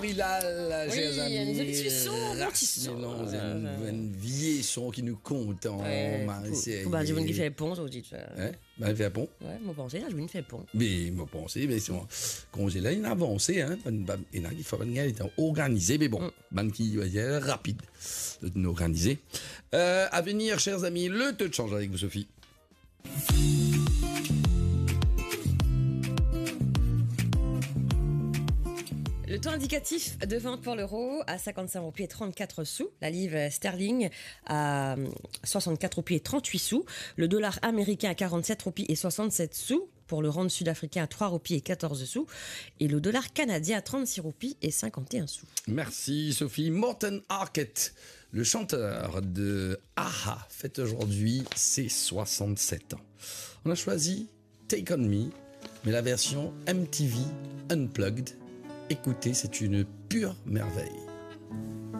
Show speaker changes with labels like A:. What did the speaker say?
A: Hilal,
B: Oui,
A: chers amis,
B: un petit son,
A: un vieil son qui nous compte en Marseille.
B: Bah, je vous fais pont, ça dit.
A: Bah, fait pont.
B: Ouais, mon pensée, là, je vous fais pont.
A: Mais, mon pensée, mais c'est quand j'ai là, il a avancé, hein. Il faut organiser, mais bon, qui va dire rapide de nous organiser. À venir, chers amis, le taux de change avec vous, Sophie.
B: Le taux indicatif de vente pour l'euro à 55 roupies et 34 sous. La livre sterling à 64 roupies et 38 sous. Le dollar américain à 47 roupies et 67 sous. Pour le rand sud-africain à 3 roupies et 14 sous. Et le dollar canadien à 36 roupies et 51 sous.
A: Merci Sophie. Morten Harket, le chanteur de Aha, fête aujourd'hui ses 67 ans. On a choisi Take On Me, mais la version MTV Unplugged. Écoutez, c'est une pure merveille.